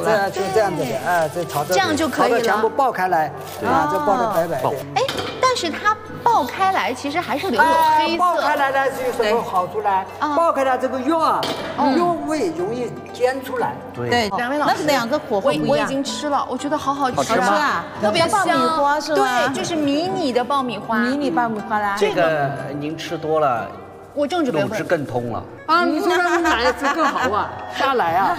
了。就这样子的，哎，这炒这样就可以了， 全部爆开来，啊，这爆得白白的。 哎，但是它爆开来，其实还是留有黑色。 爆开来呢是有什么好处呢？爆开来这个肉啊，肉味容易煎出来。 对， 两位老师， 那是两个火候不一样。 我已经吃了，我觉得好好吃啊， 特别香。 爆米花是吧？ 对，就是迷你的爆米花。 迷你爆米花啦。 这个您吃多了， 我正准备乳汁更通了。 啊，你说的奶汁更好啊，下来啊。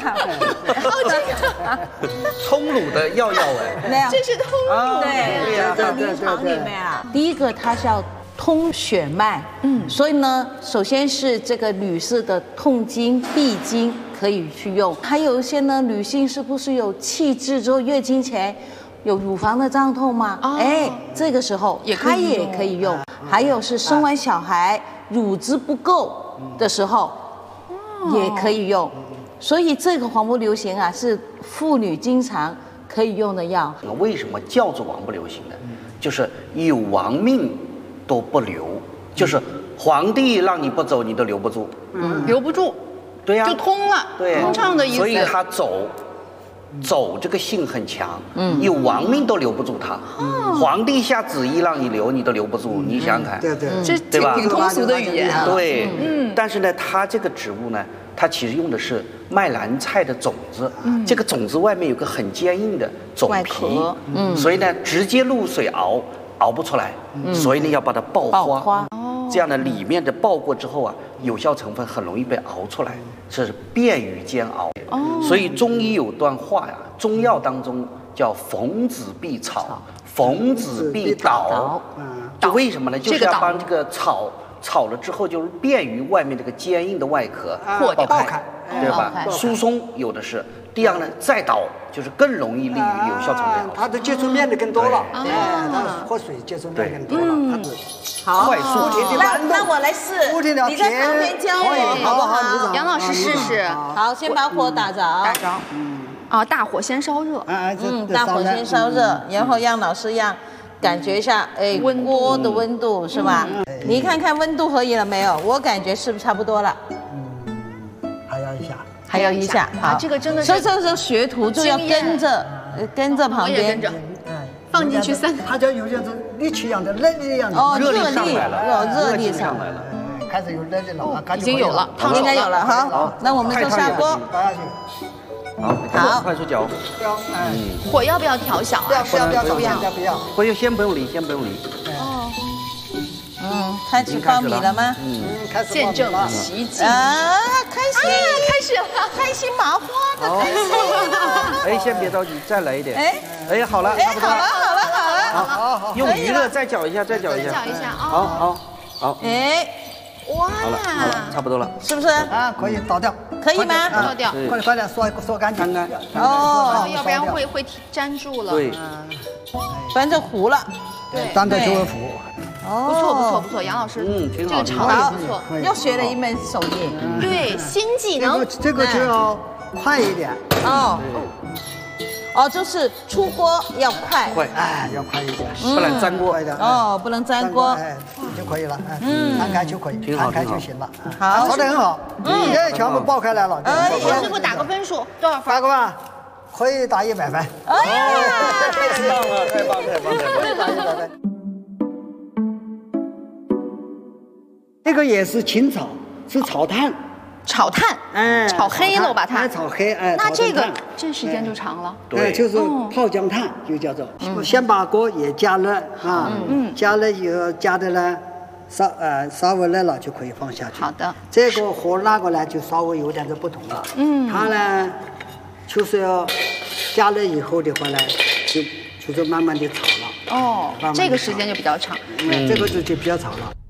葱乳的要哎， 这是通乳。 对，在临床里面啊，第一个它是要通血脉，所以呢，首先是这个女士的痛经、闭经可以去用，还有一些呢，女性是不是有气滞之后月经前有乳房的胀痛吗？哎，这个时候它也可以用。还有是生完小孩乳汁不够的时候，也可以用。所以这个黄不流行啊，是妇女经常可以用的药。 为什么叫做王不流行呢？就是有亡命都不留，就是皇帝让你不走，你都留不住。 留不住。 对呀， 就通了， 对， 通畅的意思。 所以他走这个性很强，有亡命都留不住他。皇帝下旨意让你留，你都留不住，你想想看。 对， 这挺通俗的语言啊。 对，但是呢，它这个植物呢，它其实用的是麦兰菜的种子，这个种子外面有个很坚硬的种皮，所以呢，直接入水熬不出来，所以呢要把它爆花。这样呢，里面的爆过之后啊，有效成分很容易被熬出来，这是便于煎熬。所以中医有段话呀，中药当中叫逢子必炒，逢子必捣。就为什么呢？就是要帮这个炒了之后，就是便于外面这个坚硬的外壳爆开，对吧？疏松有的是。第二呢，再捣就是更容易利于有效成分。 它的接触面的更多了，它和水接触面更多了， 好， 快速。 那我来试，你在旁边教我，好不好？ 杨老师试试。 好，先把火打着。 大火先烧热。 大火先烧热，然后让老师感觉一下，哎，锅的温度是吧？你看看温度可以了没有？我感觉是不是差不多了？还要一下，好， 这个真的是， 所以这时候学徒就要跟着旁边， 放进去3个， 它就有点力气一样的，热力一样的， 热力上来了，热力上来了， 开始有热力了， 已经有了， 应该有了，好，那我们就下锅， 倒下去， 好，快速搅， 火要不要调小啊？ 不要， 不用，先不用离。 开始爆米了吗？ 开始见证奇迹啊！开始了， 开心麻花的开心。 哎，先别着急，再来一点。哎，好了，差不多。 好， 用余热再搅一下啊。好。 哎， 哇， 好了，差不多了， 是不是？ 啊，可以倒掉。 可以吗？ 倒掉。 快点刷干净。 要不然会粘住了。 对。 反正糊了。 对。 端着就会糊。 不错，杨老师， 挺好， 这个炒也不错， 又学了一门手艺， 对，新技能。 这个就要快一点就是出锅要快， 要快一点， 不能粘锅不能粘锅， 就可以了，摊开就可以，摊开就行了， 好， 炒得很好，全部爆开来了。 老师给我打个分数，多少分？ 打个吧，可以打100分。 哎呀， 太棒了！ 打100分。这个也是清炒，是炒炭， 炒黑了，我把它炒黑， 那这时间就长了。 对， 就是泡姜炭，就叫做。先把锅也加热加热以后加的呢，稍微热了就可以放下去。 好的。 这个和那个呢就稍微有点不同了。它呢就是要加热以后的话呢，就是慢慢的炒了。 这个时间就比较长。 这个就比较炒了。